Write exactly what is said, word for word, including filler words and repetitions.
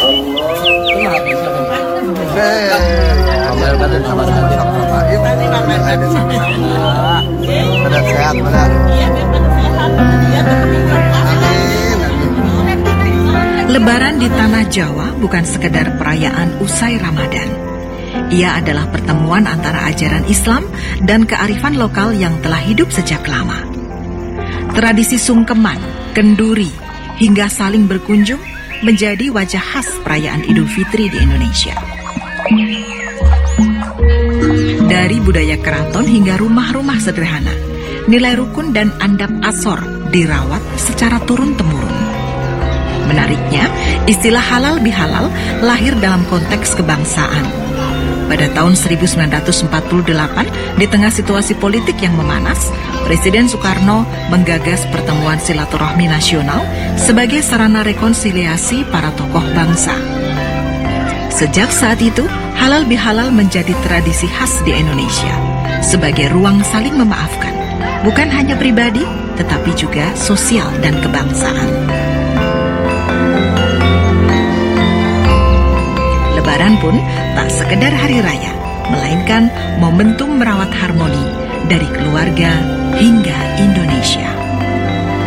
Pada sehat, pada. Lebaran di tanah Jawa bukan sekedar perayaan usai Ramadan. Ia adalah pertemuan antara ajaran Islam dan kearifan lokal yang telah hidup sejak lama. Tradisi sungkeman, kenduri, hingga saling berkunjung menjadi wajah khas perayaan Idul Fitri di Indonesia. Dari budaya keraton hingga rumah-rumah sederhana, nilai rukun dan adab asor dirawat secara turun-temurun. Menariknya, istilah halal bihalal lahir dalam konteks kebangsaan. Pada tahun seribu sembilan ratus empat puluh delapan, di tengah situasi politik yang memanas, Presiden Soekarno menggagas pertemuan silaturahmi nasional sebagai sarana rekonsiliasi para tokoh bangsa. Sejak saat itu, halal bihalal menjadi tradisi khas di Indonesia sebagai ruang saling memaafkan, bukan hanya pribadi, tetapi juga sosial dan kebangsaan. Lebaran pun tak sekedar hari raya, melainkan momentum merawat harmoni dari keluarga hingga Indonesia.